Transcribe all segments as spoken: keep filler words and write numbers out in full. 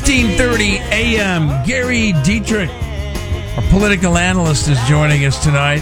fifteen thirty a.m. Gary Dietrich, our political analyst, is joining us tonight.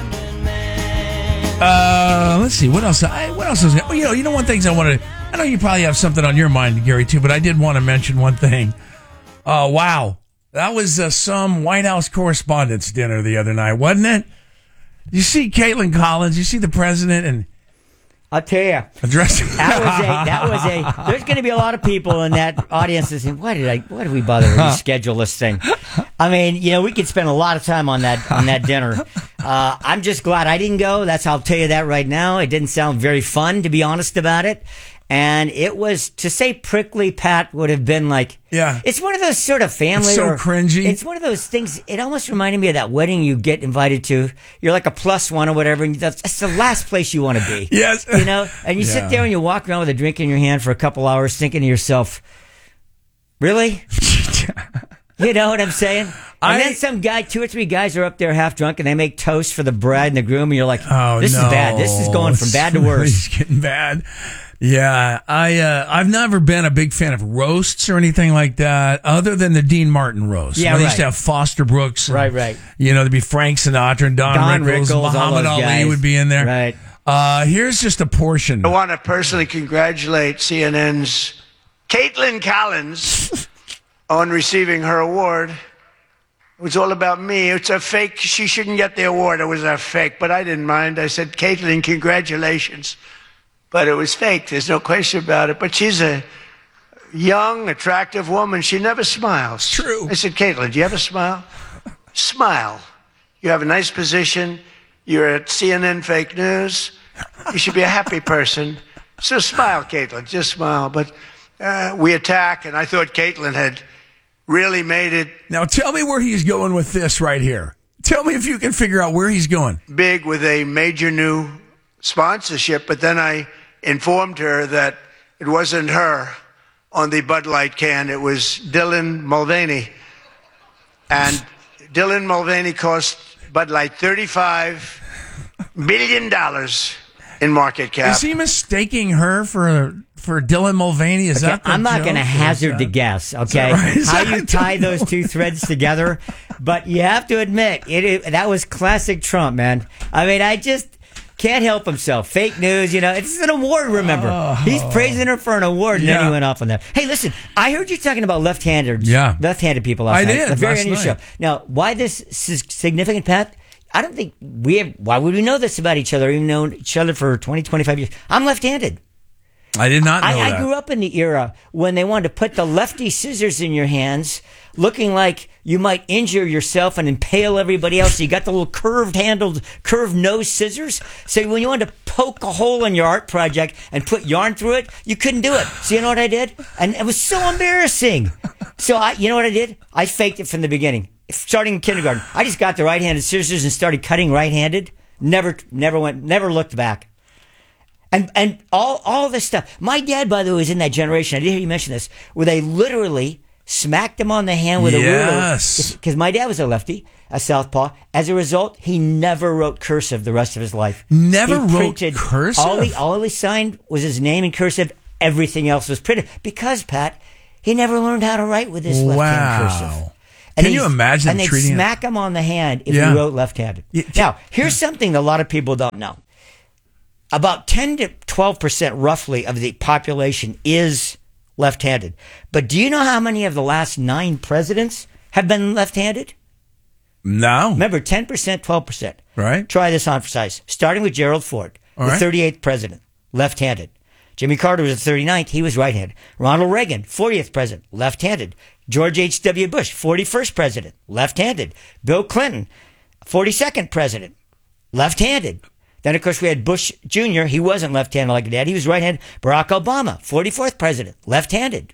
Uh, let's see, what else? I, what else is? Oh, you know, you know, one thing I wanted. I know you probably have something on your mind, Gary, too, but I did want to mention one thing. Uh, wow, that was uh, some White House Correspondents' Dinner the other night, wasn't it? You see Caitlin Collins, you see the president, and I'll tell you, addressing that was a that was a. There's going to be a lot of people in that audience that say, "Why did I? Why did we bother to reschedule this thing?" I mean, you know, we could spend a lot of time on that on that dinner. Uh, I'm just glad I didn't go. That's I'll tell you that right now. It didn't sound very fun, to be honest about it. And it was, to say prickly, Pat, would have been like, yeah, it's one of those sort of family. It's so or, cringy. It's one of those things. It almost reminded me of that wedding you get invited to. You're like a plus one or whatever, and that's, that's the last place you want to be. Yes. You know, and you yeah. sit there and you walk around with a drink in your hand for a couple hours thinking to yourself, really? You know what I'm saying? And I, then some guy, two or three guys are up there half drunk, and they make toast for the bride and the groom, and you're like, oh, this no. is bad. This is going from bad to worse. It's getting bad. Yeah, I, uh, I've never been a big fan of roasts or anything like that, other than the Dean Martin roast. Yeah, I right. used to have Foster Brooks. And, right, right. You know, there'd be Frank Sinatra and Don, Don Rickles, Rickles, Muhammad Ali guys. would be in there. Right. Uh, here's just a portion. I want to personally congratulate C N N's Caitlin Collins on receiving her award. It was all about me. It's a fake. She shouldn't get the award. It was a fake, but I didn't mind. I said, Caitlin, congratulations. But it was fake. There's no question about it. But she's a young, attractive woman. She never smiles. True. I said, Caitlin, do you ever smile? Smile. You have a nice position. You're at C N N Fake News. You should be a happy person. So smile, Caitlin. Just smile. But uh, we attack, and I thought Caitlin had really made it. Now tell me where he's going with this right here. Tell me if you can figure out where he's going. Big with a major new sponsorship, but then I informed her that it wasn't her on the Bud Light can. It was Dylan Mulvaney. And Dylan Mulvaney cost Bud Light thirty-five billion dollars in market cap. Is he mistaking her for for Dylan Mulvaney? Is Okay, that the I'm not going to joke? hazard Is the that- guess, okay, right? Is how that- you tie those two threads together. But you have to admit, it, it that was classic Trump, man. I mean, I just can't help himself. Fake news, you know. It's an award, remember. Oh. He's praising her for an award, and Yeah. then he went off on that. Hey, listen, I heard you talking about left-handed, Yeah. left-handed people last I night. did, The very last end of your night. show. Now, why this is significant, Pat? I don't think we have, why would we know this about each other? We've known each other for twenty, twenty-five years. I'm left-handed. I did not know I, that. I grew up in the era when they wanted to put the lefty scissors in your hands, looking like you might injure yourself and impale everybody else. So you got the little curved handled, curved nose scissors. So when you wanted to poke a hole in your art project and put yarn through it, you couldn't do it. So you know what I did? And it was so embarrassing. So I, you know what I did? I faked it from the beginning. Starting in kindergarten, I just got the right-handed scissors and started cutting right-handed. Never, never went, never looked back. And and all all this stuff. My dad, by the way, was in that generation. I didn't hear you mention this, where they literally smacked him on the hand with Yes. a ruler. Because my dad was a lefty, a southpaw. As a result, he never wrote cursive the rest of his life. Never he wrote cursive? All he all he signed was his name in cursive. Everything else was printed because Pat, he never learned how to write with his left hand Wow. cursive. Can they- you imagine And they'd treating it- smack him on the hand if Yeah. he wrote left-handed. Yeah. Now, here's something a lot of people don't know. About ten to twelve percent roughly of the population is left-handed. But do you know how many of the last nine presidents have been left-handed? No. Remember, ten percent, twelve percent. Right. Try this on for size. Starting with Gerald Ford, All the right. thirty-eighth president, left-handed. Jimmy Carter was the thirty-ninth. He was right-handed. Ronald Reagan, fortieth president, left-handed. George H W. Bush, forty-first president, left-handed. Bill Clinton, forty-second president, left-handed. Then, of course, we had Bush Junior He wasn't left-handed like Dad. He was right-handed. Barack Obama, forty-fourth president, left-handed.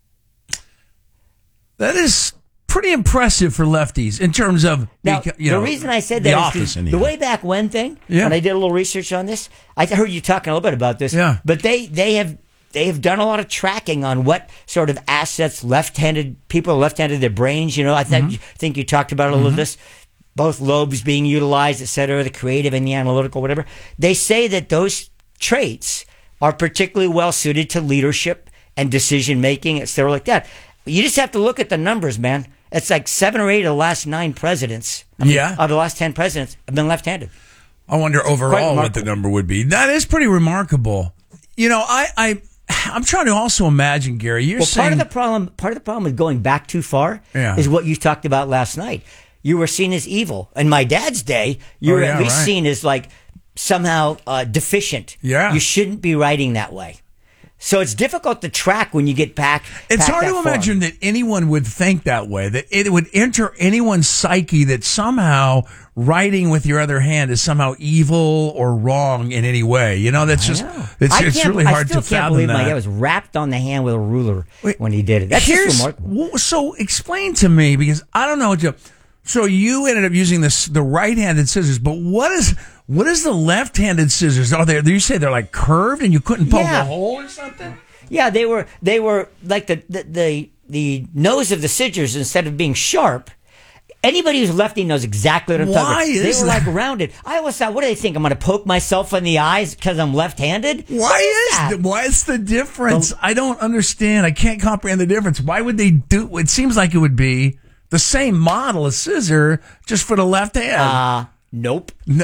That is pretty impressive for lefties in terms of Now, beca- you the know, reason I said the that is office. the, anyhow. the way back when thing, Yeah. when I did a little research on this, I heard you talking a little bit about this. Yeah. But they, they have they have done a lot of tracking on what sort of assets left-handed people, left-handed their brains. You know, I think Mm-hmm. think you talked about a little of this. Both lobes being utilized, et cetera, the creative and the analytical, whatever. They say that those traits are particularly well suited to leadership and decision making, et cetera, like that. You just have to look at the numbers, man. It's like seven or eight of the last nine presidents. I mean, Yeah. Of the last ten presidents have been left-handed. I wonder overall what the number would be. That is pretty remarkable. You know, I, I, I'm trying to also imagine, Gary. You're well, saying part of the problem, part of the problem with going back too far Yeah. is what you talked about last night. You were seen as evil. In my dad's day, you Oh, were yeah, at least right. seen as like somehow uh, deficient. Yeah. You shouldn't be writing that way. So it's difficult to track when you get back. It's back hard that to far. imagine that anyone would think that way, that it would enter anyone's psyche that somehow writing with your other hand is somehow evil or wrong in any way. You know, that's just, know. it's, I it's can't- really hard I still to can't fathom believe that. my dad was wrapped on the hand with a ruler Wait, when he did it. That's Here's, just remarkable. w- so explain to me, because I don't know what you, so you ended up using this, the right-handed scissors, but what is, what is the left-handed scissors? Are they, you say they're like curved and you couldn't poke Yeah. a hole or something? Yeah, they were they were like the the the, the nose of the scissors, instead of being sharp. Anybody who's lefty knows exactly what I'm Why talking about. They is were that? like rounded. I always thought, what do they think? I'm going to poke myself in the eyes because I'm left-handed? Why What is that? the, why is the difference? I don't understand. I can't comprehend the difference. Why would they do? It seems like it would be the same model of scissor, just for the left hand. Uh, nope. no,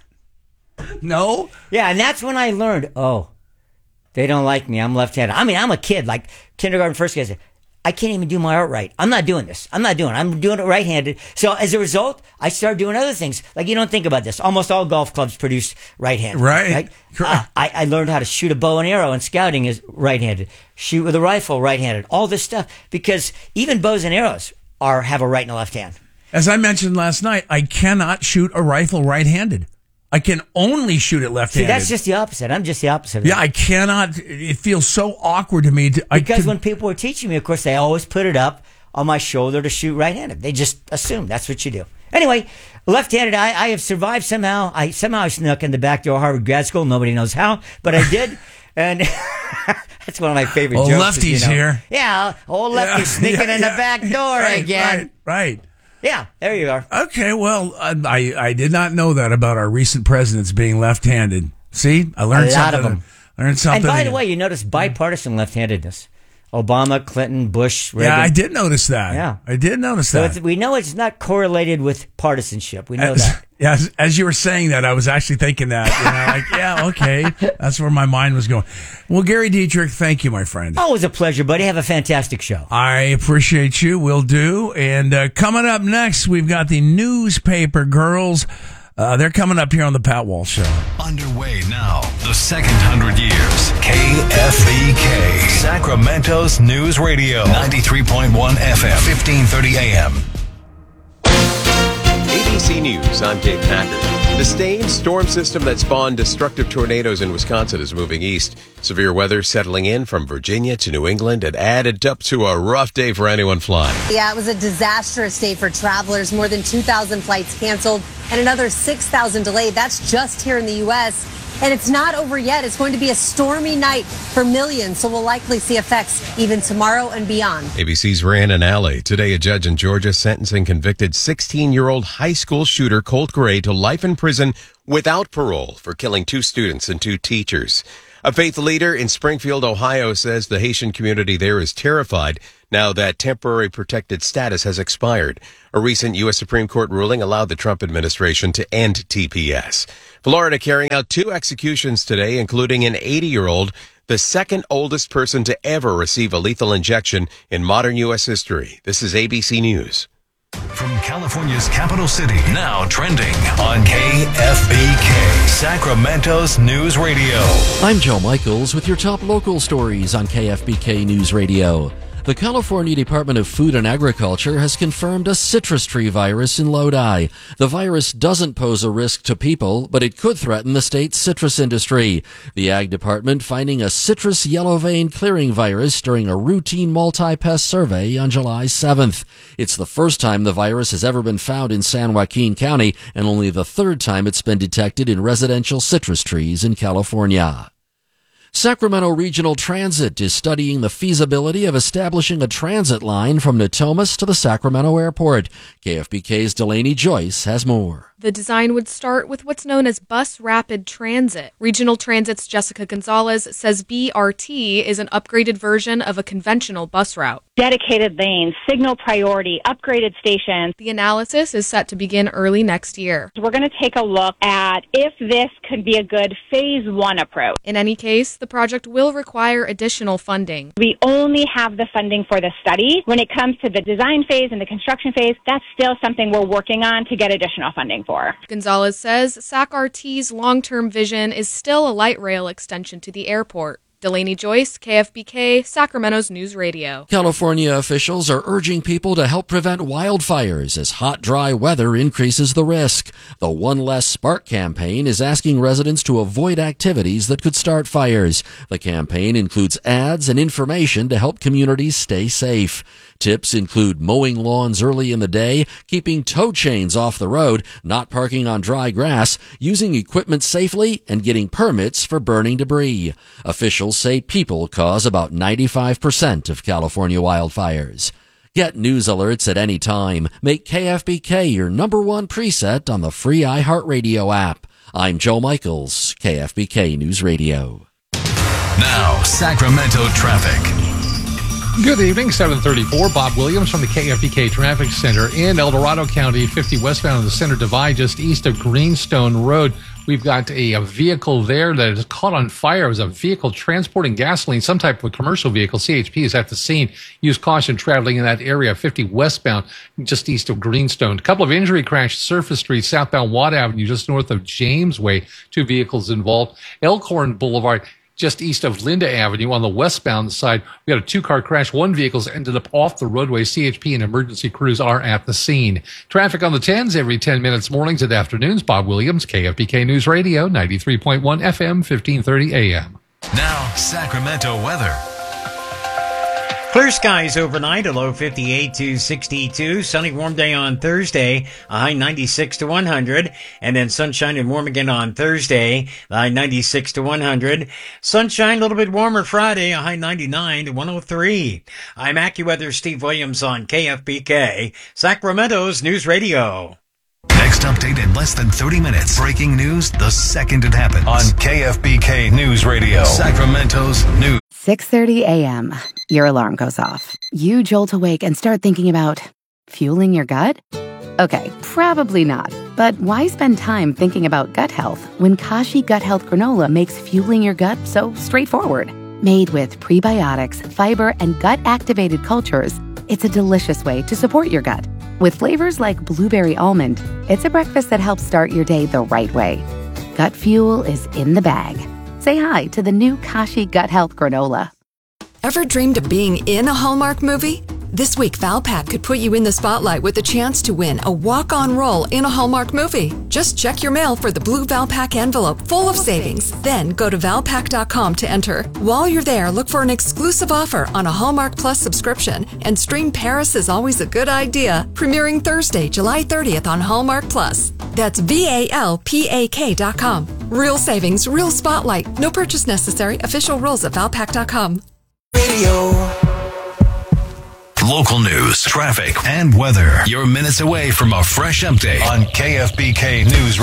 no. Yeah, and that's when I learned, oh, they don't like me. I'm left-handed. I mean, I'm a kid, like kindergarten, first grade. I can't even do my art right. I'm not doing this. I'm not doing it. I'm doing it right-handed. So as a result, I started doing other things. Like, you don't think about this. Almost all golf clubs produce right-handed. Right. Uh, I, I learned how to shoot a bow and arrow in scouting is right-handed. Shoot with a rifle, right-handed. All this stuff. Because even bows and arrows are have a right and a left hand. As I mentioned last night, I cannot shoot a rifle right-handed. I can only shoot it See, left-handed. that's just the opposite. I'm just the opposite. Of yeah, that. I cannot. It feels so awkward to me. To, I Because could- when people were teaching me, of course, they always put it up on my shoulder to shoot right-handed. They just assume that's what you do. Anyway, left-handed, I, I have survived somehow. I somehow I snuck in the back door of Harvard Grad School. Nobody knows how, but I did. And that's one of my favorite Oh, jokes. is, you lefties know, here. Yeah, old lefty Yeah, sneaking yeah, in yeah. the back door right, again. Right, right. Yeah, there you are. Okay, well, I, I I did not know that about our recent presidents being left-handed. See, I learned A lot something. of them. Learned something. And by the again. way, you notice bipartisan left-handedness. Obama, Clinton, Bush, Reagan. yeah, I did notice that. Yeah. I did notice So that. it's, we know it's not correlated with partisanship. We know As, that. yeah, as, as you were saying that, I was actually thinking that. You know, like, yeah, okay, that's where my mind was going. Well, Gary Dietrich, thank you, my friend. Always a pleasure, buddy. Have a fantastic show. I appreciate you. Will do. And uh, coming up next, we've got the newspaper girls. Uh, they're coming up here on the Pat Walsh Show. Underway now, the second hundred years. K F B K, Sacramento's News Radio, ninety-three point one F M, fifteen thirty A M. A B C News, I'm Dave Packard. The stained storm system that spawned destructive tornadoes in Wisconsin is moving east. Severe weather settling in from Virginia to New England and added up to a rough day for anyone flying. Yeah, it was a disastrous day for travelers. More than two thousand flights canceled and another six thousand delayed. That's just here in the U S And it's not over yet. It's going to be a stormy night for millions, so we'll likely see effects even tomorrow and beyond. A B C's Rhiannon Alley. Today, a judge in Georgia sentencing convicted sixteen-year-old high school shooter Colt Gray to life in prison without parole for killing two students and two teachers. A faith leader in Springfield, Ohio, says the Haitian community there is terrified now that temporary protected status has expired. A recent U S Supreme Court ruling allowed the Trump administration to end T P S. Florida carrying out two executions today, including an eighty-year-old, the second oldest person to ever receive a lethal injection in modern U S history. This is A B C News. From California's capital city, now trending on K F B K, Sacramento's News Radio. I'm Joe Michaels with your top local stories on K F B K News Radio. The California Department of Food and Agriculture has confirmed a citrus tree virus in Lodi. The virus doesn't pose a risk to people, but it could threaten the state's citrus industry. The Ag Department finding a citrus yellow vein clearing virus during a routine multi-pest survey on July seventh. It's the first time the virus has ever been found in San Joaquin County and only the third time it's been detected in residential citrus trees in California. Sacramento Regional Transit is studying the feasibility of establishing a transit line from Natomas to the Sacramento Airport. K F B K's Delaney Joyce has more. The design would start with what's known as Bus Rapid Transit. Regional Transit's Jessica Gonzalez says B R T is an upgraded version of a conventional bus route. Dedicated lanes, signal priority, upgraded stations. The analysis is set to begin early next year. We're going to take a look at if this could be a good phase one approach. In any case, the project will require additional funding. We only have the funding for the study. When it comes to the design phase and the construction phase, that's still something we're working on to get additional funding for. Gonzalez says S A C R T's long-term vision is still a light rail extension to the airport. Delaney Joyce, K F B K, Sacramento's News Radio. California officials are urging people to help prevent wildfires as hot, dry weather increases the risk. The One Less Spark campaign is asking residents to avoid activities that could start fires. The campaign includes ads and information to help communities stay safe. Tips include mowing lawns early in the day, keeping tow chains off the road, not parking on dry grass, using equipment safely, and getting permits for burning debris. Officials say people cause about ninety-five percent of California wildfires. Get news alerts at any time. Make K F B K your number one preset on the free iHeartRadio app. I'm Joe Michaels, K F B K News Radio. Now, Sacramento traffic. Good evening, seven thirty-four. Bob Williams from the K F B K Traffic Center in El Dorado County, fifty westbound of the Center Divide, just east of Greenstone Road. We've got a, a vehicle there that is caught on fire. It was a vehicle transporting gasoline, some type of a commercial vehicle. C H P is at the scene. Use caution traveling in that area, fifty westbound, just east of Greenstone. A couple of injury crashes, Surface Street, southbound Watt Avenue, just north of James Way. Two vehicles involved. Elkhorn Boulevard, just east of Linda Avenue on the westbound side. We had a two-car crash. One vehicle's ended up off the roadway. C H P and emergency crews are at the scene. Traffic on the tens every ten minutes, mornings and afternoons. Bob Williams, K F B K News Radio, ninety-three point one F M, fifteen thirty A M. Now, Sacramento weather. Clear skies overnight, a low fifty-eight to sixty-two. Sunny, warm day on Thursday, a high ninety-six to one hundred. And then sunshine and warm again on Thursday, a high ninety-six to one hundred. Sunshine, a little bit warmer Friday, a high ninety-nine to one oh three. I'm AccuWeather Steve Williams on K F B K, Sacramento's News Radio. Next update in less than thirty minutes. Breaking news the second it happens. On K F B K News Radio, Sacramento's News. six thirty a.m. Your alarm goes off. You jolt awake and start thinking about fueling your gut? Okay, probably not. But why spend time thinking about gut health when Kashi Gut Health Granola makes fueling your gut so straightforward? Made with prebiotics, fiber, and gut-activated cultures, it's a delicious way to support your gut. With flavors like blueberry almond, it's a breakfast that helps start your day the right way. Gut fuel is in the bag. Say hi to the new Kashi Gut Health Granola. Ever dreamed of being in a Hallmark movie? This week, Valpak could put you in the spotlight with a chance to win a walk-on role in a Hallmark movie. Just check your mail for the blue Valpak envelope full of savings. Then go to valpak dot com to enter. While you're there, look for an exclusive offer on a Hallmark Plus subscription. And stream Paris is Always a Good Idea, premiering Thursday, July thirtieth on Hallmark Plus. That's V A L P A K dot com. Real savings, real spotlight. No purchase necessary. Official rules at valpak dot com. Radio. Local news, traffic, and weather. You're minutes away from a fresh update on K F B K News Radio.